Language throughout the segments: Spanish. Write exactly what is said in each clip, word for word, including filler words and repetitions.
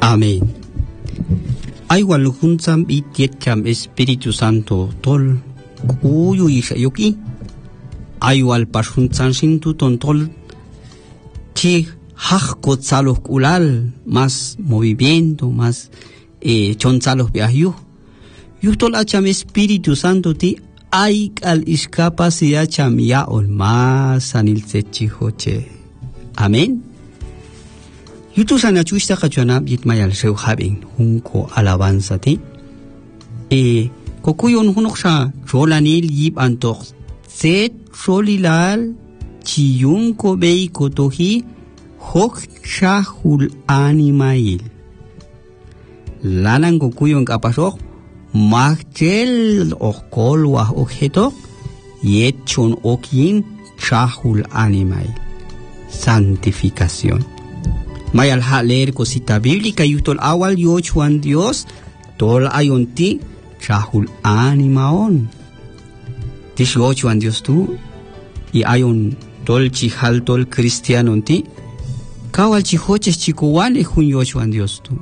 Amén. Ay walhunzam itietcham Espíritu Santo tol kuyu isha yoki. Ay wal pashunzam shintu tontol chi hajko tzalos kulal más movimiento, más eh, chonzalos viajú. Yutol acham Espíritu Santo ti ay al iscapacidad cham ya ol más anil sechihoche. Amén. Yutu sana chuista kachwana bit mayal seu habing hunko alabanza ti. E kokuyon hunoksha rolanil yib antok set rolilal chiyunko beiko tohi hok chahul animail. Lanan kokuyon kapasok magchel okol wah objeto yechon okin chahul animail. Santificación. Mayal ha leer cosita bíblica yutol awal yochuan Dios tol ayonti chahul animaon. Tish yochuan Dios tu y ayon tol chihal tol cristiano ti kawal chihoches chikuwan e jun yochuan Dios tu.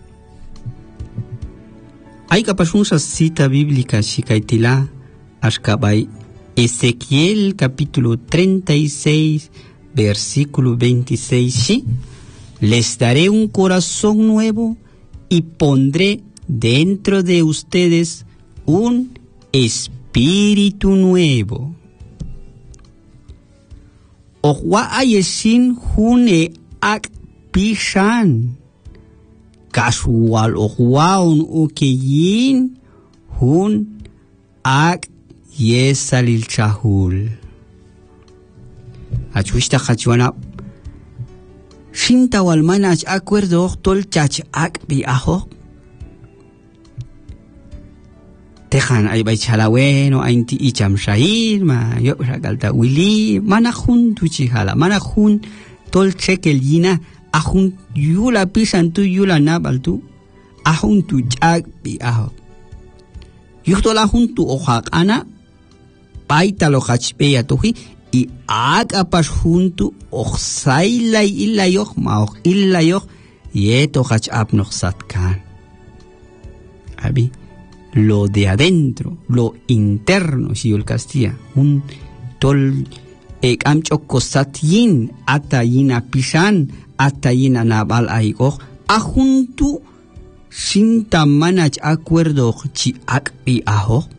Hay kapashunsa cita bíblica shikaitila ashkabay Ezequiel capítulo treinta y seis versículo veintiséis shi. Les daré un corazón nuevo y pondré dentro de ustedes un espíritu nuevo. Ohwa ayesin hune ak pishan. Casual ohwaun ukeyin hun ak yesalil chahul. Achuista kachuana Shinta wal manach acuerdo tol chach ak bi aho. Tejan ay bay chalaweno ay inti icham shahir ma yo ragalta wili mana juntu chihala mana jun tol chekel yina ahun yula pisan tu yula nabal tu ahun tu chak bi aho. Yuhtola juntu ohak ana paita lo hachpeya tuhi y ag apas junto oxailay illayoch maoch illayoch yeto hach apnoch satkan. Abi, lo de adentro, lo interno, si el Castilla, un tol ek amcho kosatin atayin apishan atayin anabal aigoch ajuntu sinta manach acuerdo chi ak i aho.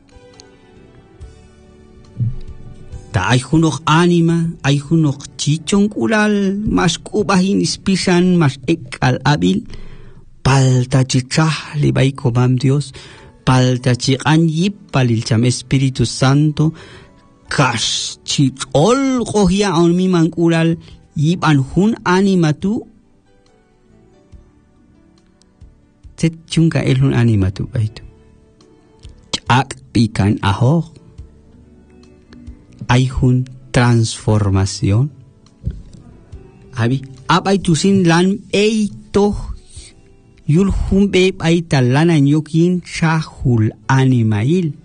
Hay unos ánima, hay unos chichon kulal, más kubahin ispisan, más ekal abil, palta chichah li bay komam Dios, palta chikan yip palil cham Espíritu Santo, kash chichol kohia on mi man kulal, yip an hun ánima tu, set chunka el hun ánima tu baytu, chak pikan aho. Hay un transformación. Abi, abay tusin lan eito yul humbe ay talana nyokin chahul animail.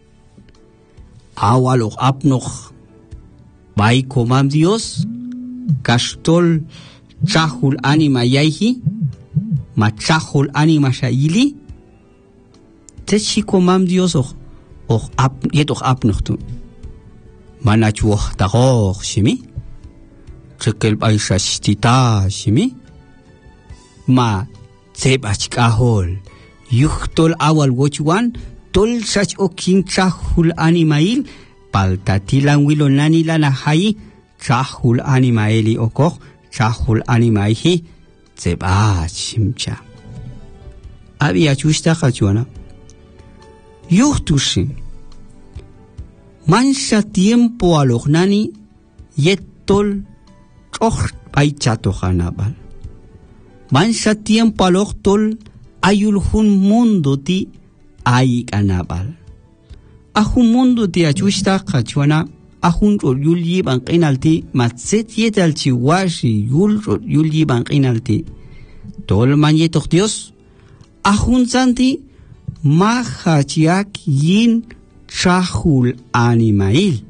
Awalo apnoch bay komam Dios kastol chahul anima yaihi ma chahul anima shaili. Techi komam Dios och och ap yetoch apnoch tu. Manachuh tagoch shimi chekel baisha stita shimi ma tsebach kahol yuhtol awal wochwan tol sach okin chahul animail paltatilan wilonani lana hai chahul animaili okoch chahul animaihi tsebach shimcha abi achushta khachuana yuhtushin Mancha tiempo a los nani yetol choch paichato hanabal. Mancha tiempo a los tol ayul hun mundo ti ay ganabal. Ahun mundo ti achusta kachuana ahun rol yul yiban qinalti matset yetal chiwashi yul rol yul yiban qinalti. Tol mañetok Dios ahun santi mahachiak yin chahul animail.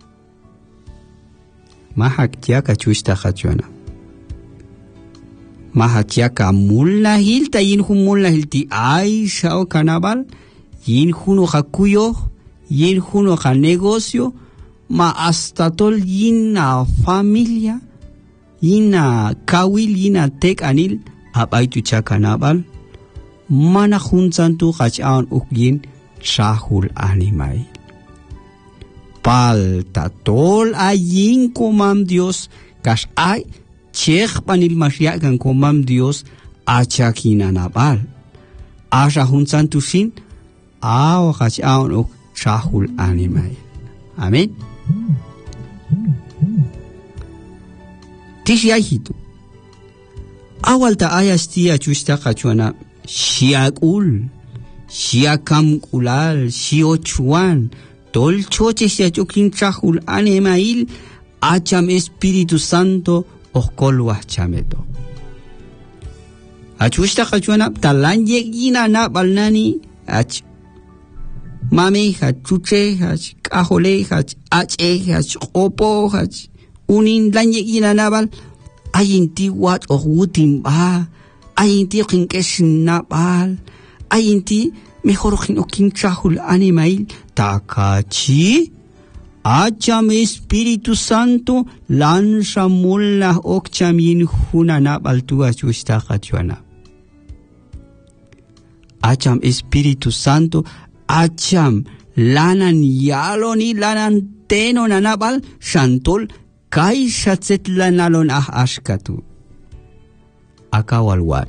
Mahak tiaka chusta khachuana. Mahatiaka mulla hilta yin hun mulla hilti Aisha o carnaval, yin huno hakuyo, yin huno ha negocio, ma hasta tol yin a familia, yin a kawil, yin a tek anil, abaitu cha carnaval, mana juntantu hachaan ukyin shahul animai. Palta tol ayin komam Dios, kash ay, Chech panil masyagan komam Dios achakina nabal. Asha hunsan tushin aw hachaon ok shahul animai. Amen. Tishiahitu. Awalta ayastia chusta kachuana shiakul, shiakam kulal, shiochuan, tol choche shiachokin shahul animail, acham Espíritu Santo Okkolwa chameto. Achusta kachuana talan yegina na balnani ach mami hachuche hach kahole hach ache hach opo hach unin lan yegina nabal ayinti wat o wutimba ayinti kinkesh nabal ayinti mejor kin okin chahul animail takachi Acham Espíritu Santo lanza mulla okcham yin hunana baltua chusta kachuana. Acham Espíritu Santo acham lanan yaloni lanan teno nanabal shantol kai shatzet lanalon ah ashkatu. Akawalwar.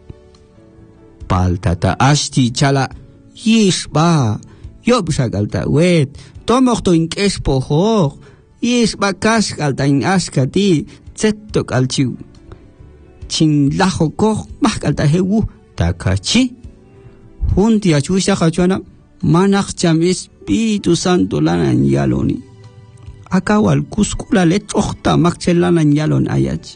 Paltata ashti chala yishba yobshagalta wet. Tomochto in kespoho, yes bakas kaltain askati, zetto kalchiu. Chin lajo koch, mahkalta hewu, takachi. Junti achuisha kachuana, manach cham Espíritu Santo lanan yaloni. Akawal kuskula lechochta makchelanan yalon ayach.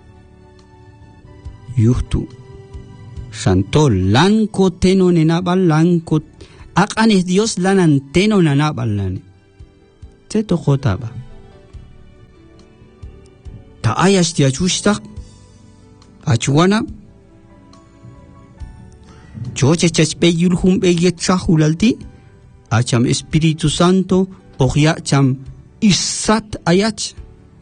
Yuhtu. Santol lanko teno nenabal lanko Akanes Dios lanan teno nanabalani. Teto khotaba. Ta ayas ti achushtak. Achuana. Choche chachpe yulhum be yetchahulalti. Acham Espíritu Santo. Ochya cham isat ayach.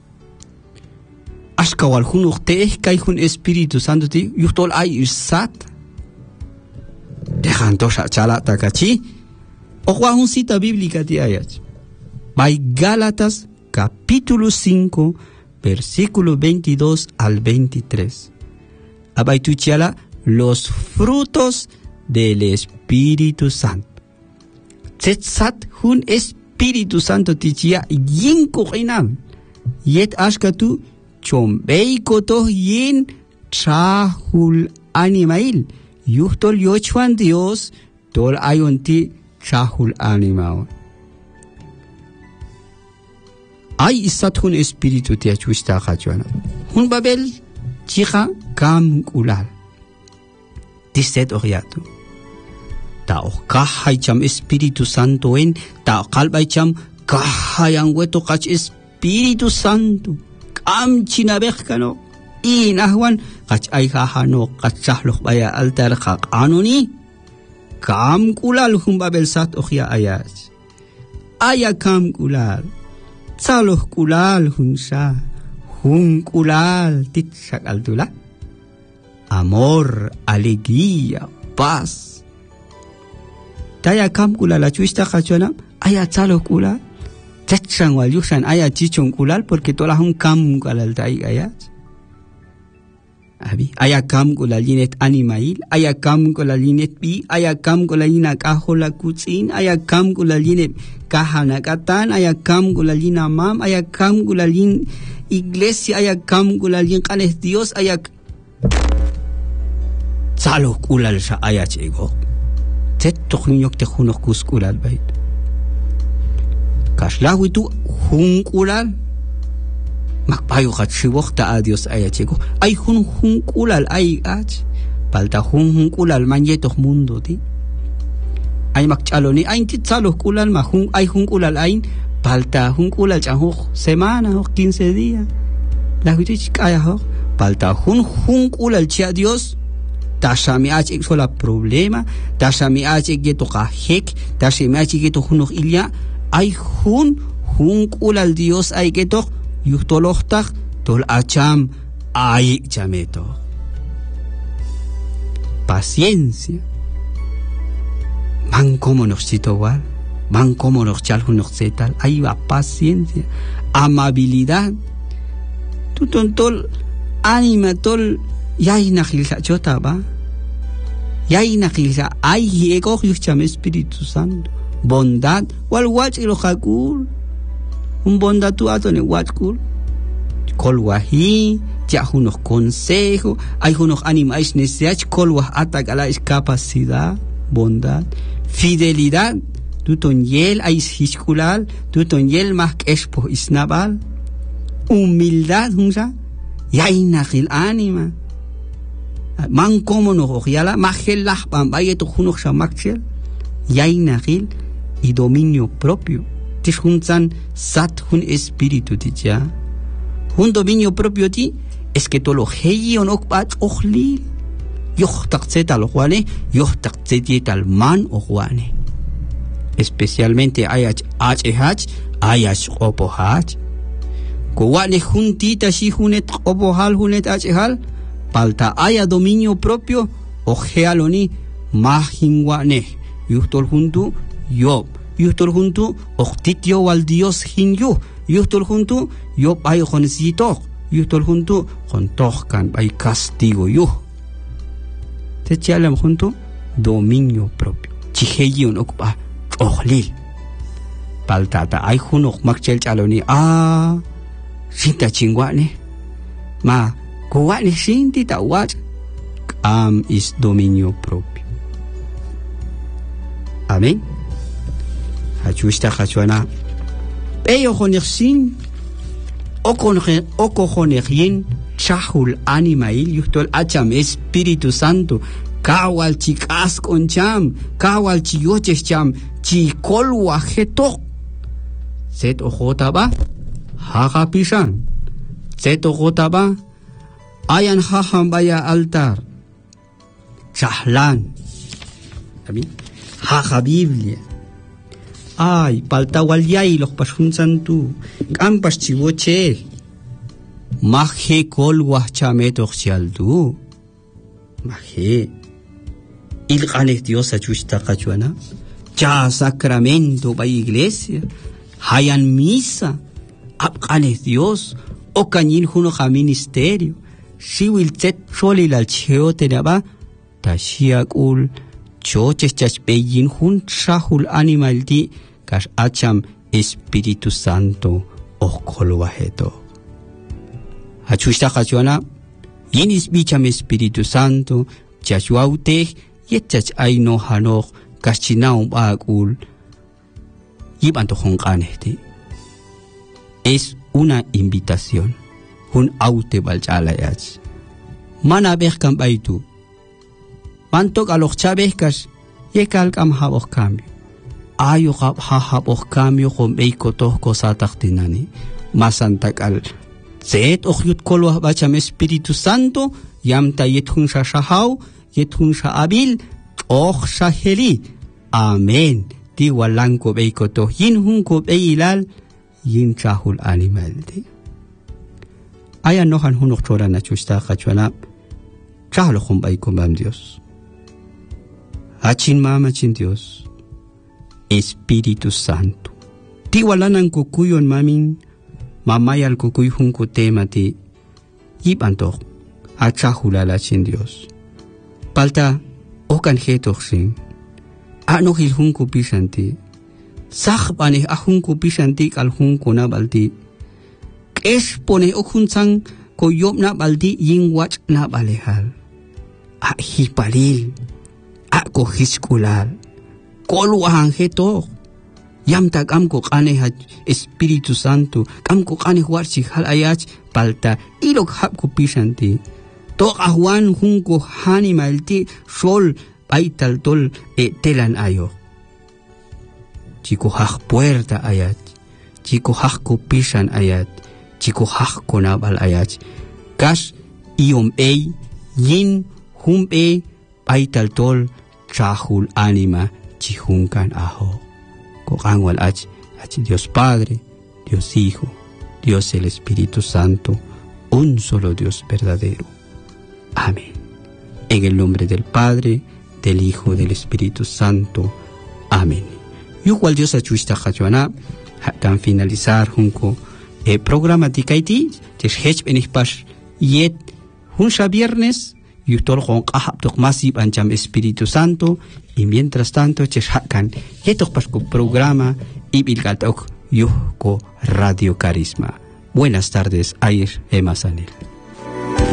Ashkawal hun uchte kai hun Espíritu Santo ti. Yuhtol ay isat. Dejan tosha chala takachi. Ojo un cita bíblica ti ayach. By Gálatas capítulo cinco versículo veintidós al veintitrés. Abay tu chala los frutos del Espíritu Santo. Tsetsat hun Espíritu Santo tichia yin kurinam. Yet ashkatu chombei koto yin chahul animail. Yuhtol yochuan Dios, tol ayonti chahul animao. Ay isat hun espíritu tia chusta kachuana. Hun babel chicha kam kulal. Tiset oriatu. Ta okahay cham Espíritu Santo en, ta kalbay cham kahayang weto kach Espíritu Santo. Kam chinabek kano. Inahwan kach ay hahano kachahloh baya altar kak anoni kam kulal humbabel sat okhya ayach aya kam kulal saloh kulal hunsa hun kulal titsak aldula amor, alegría, paz. Taya kam kulal achuista kachona aya saloh kulal tachang wal yusan aya chichon kulal porque tola hun kam kulal tai ayach Abi, aya kam ko la linet animail, aya kam ko la linet bi, aya kam ko la lina kahola kutsin, aya kam ko la linet kahana katan, aya kam ko la lina mam, aya kam ko la lin iglesia, aya kam ko la lin kanes Dios, aya salo kulal sa aya chego. Tetto khnyok te khunok kus kulal bait. Kaslawi tu hun kulal. Magpayo kat siwok ta adios ayachego. Ay hun hun kulal ay ach. Palta hun hun kulal manyetok mundo ti. Ay magchalo ni ay titsalo kulal ma hun ay hun kulal ay palta hun kulal chanhok semana o quince días. La huitich kaya ho palta hun hun kulal chia Dios tashami ach ek sola problema tashami ach ek geto kahek tashami ach geto hunok ilya ay hun hun kulal Dios ay geto yuhtolohtag tol acham ay chameto paciencia man como nos chitowal man como nos chal hunok zetal ay va paciencia amabilidad tu tontol anima tol yay nakilsa chota ba yay nakilsa ay ego yucham Espíritu Santo bondad wal wach ilo hakul un bondad tu atone wachkul kolwahi ya unos consejos hay unos animais necesidades kolwah atagala es capacidad bondad fidelidad tu tonyel ay hiskulal tu tonyel más espo isnabal humildad hunja yay nakil anima man como no ojiala magel lah bambaye to hunok shamakchel yay nakil y dominio propio tishunzan sat hun espíritu tiya un dominio propio ti es que todo lo heyi onok bat okhli yoh taqzeta lo juane yoh taqzeta al man o juane especialmente ayach hh ayach opohach Kuwane juntita si junet opohal junet hal palta haya dominio propio o gealoni majinguane yustol juntu yo yustol juntu oktitio wal Dios hinyu yustol juntu yo ay joncito yustol juntu con tohkan ay castigo yo te chalam juntu dominio propio chiheyon okpa ohlil paltata ay junok makchel chaloni ah sinta chingwane ma kuwane sinti tawat am is dominio propio amén hachusta hachuana peyo jonersin okonre okojonerin chahul animail yustol acham Espíritu Santo kawal chikas koncham kawal chiyoches cham chikolwa getok set ojota ba haga pisan seto gotaba ayan haham baya altar chahlan abi haga Biblia ay palta walyay los pasun santu kampas chivoche maje kolwa chameto xialdu maje ilqanes Dios achusta qachuana cha sacramento ba iglesia hayan misa abqanes Dios o cañil juno ja ministerio si wil tet solil al cheo tenaba tashiakul choches chachpeyin jun shahul animal di kas acham Espíritu Santo o kolwaheto achusta kachuana yinis bicham Espíritu Santo chachuaute yetchach aino hanok kashinaum baakul yibanto jonqanehti es una invitación un aute balchalayach mana behkam baitu mantok aloch chabehkas yekal kam habos cambio ayo hab habos cambio con beiko tohko sataktinani masantak al zet ochyut kolwa bacham Espíritu Santo yamta yethun shashahau yethun abil och shaheli amen di walanko beiko to yin hun ko beilal yin chahul animal de aya no han hunok chora na chusta khachwana chahlo khum bay ko bam Dios achin mama chin Dios Espíritu Santo ti walanan ko kuyon mamin mamayal ko kuy hun ko tema ti yibanto a chahula la chin Dios palta okan hetoxin ano hil hun ko pisanti sah bane ahun ko pisanti kal hun ko na balti es pone okun sang ko yob na balti yin wach na balehal a hipalil a ko hiskulal kolwang heto yam tag am ko kane ha Espíritu Santo kam ko kane warchi hal ayach palta ilok hap ko pisanti to ahwan hun ko hani malti sol paital tol e telan ayo chico haj puerta ayat chico haj ko pisan ayat chico haj konabal ayat kas iom ei, yin, hum e, paital tol, chahul anima, chihunkan ajo. Kokanwal ach, ach Dios Padre, Dios Hijo, Dios el Espíritu Santo, un solo Dios verdadero. Amén. En el nombre del Padre, del Hijo, del Espíritu Santo. Amén. Yukwal Dios achuista hachuana, kan finalizar junko eh, programa tikaiti, tes hech benishpash yet hunsha viernes, yutol con kahap tok masib ancham Espíritu Santo, y mientras tanto tes hakan yetok pasco programa ibilgatok yuko Radio Carisma. Buenas tardes, Air Emasanel.